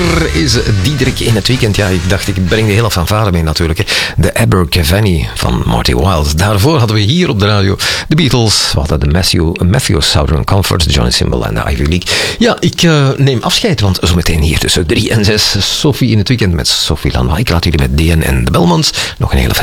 is Diederik in het weekend. Ja, ik dacht, ik breng de hele fanfare mee natuurlijk. Hè. De Abergavenny van Marty Wilde. Daarvoor hadden we hier op de radio de Beatles. We hadden de Matthew Southern Comfort, Johnny Symbol en de Ivy League. Ja, ik neem afscheid, want zometeen hier tussen 3 en 6 Sophie in het weekend met Sophie Lanois. Ik laat jullie met DN en de Belmonts. Nog een hele